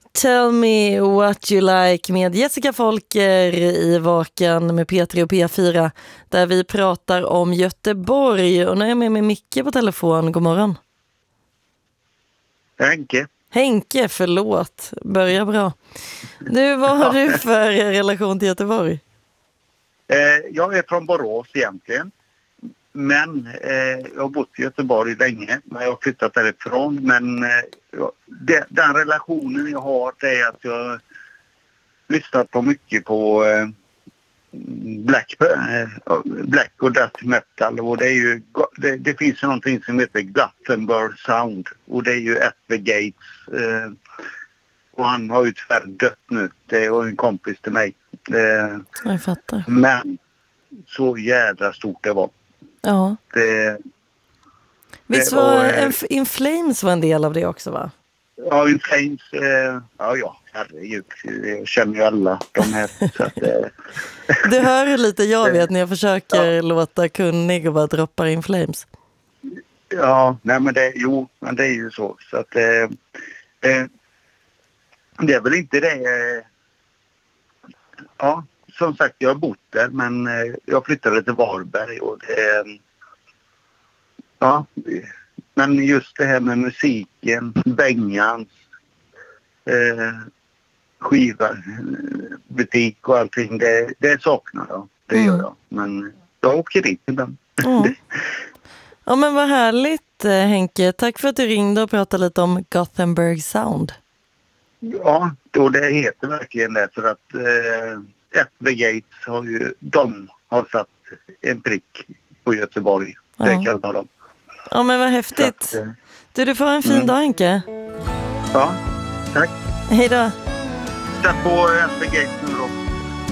Tell me what you like med Jessica Folker i Vaken med P3 och P4 där vi pratar om Göteborg. Och nu är jag med Micke på telefon. God morgon. Henke, förlåt. Börja bra. Nu, vad har du för relation till Göteborg? Jag är från Borås egentligen. Men jag har bott i Göteborg länge. Men jag har flyttat därifrån. Men den relationen jag har är att jag lyssnat på mycket på black och death metal. Och det är ju, det finns ju någonting som heter Gothenburg Sound. Och det är ju Edgar Gates. Och han har ju tyvärr dött nu. Det var en kompis till mig. Jag fattar. Men så jävla stort det var. Ja. Visst var In Flames var en del av det också, va? Ja, In Flames, herregud. Jag känner ju alla de här. Så att, Du hör hur lite jag vet när jag försöker låta kunnig och bara droppar In Flames. Ja, nej men det är ju så. Så att det är väl inte det. Ja, som sagt, jag har bott där, men jag flyttade till Varberg och men just det här med musiken, Bengans, skiva, butik och allting, det saknar jag. Det gör jag. Men jag åker dit ibland. Ja, men vad härligt, Henke. Tack för att du ringde och pratade lite om Gothenburg Sound. Ja, och det heter verkligen det för att Edgar Gates har satt en prick på Göteborg. Det kallar de. Ja, men vad häftigt. Du får en fin dag, Henke. Ja, tack. Hej då. Sätt på Edgar Gates nu då.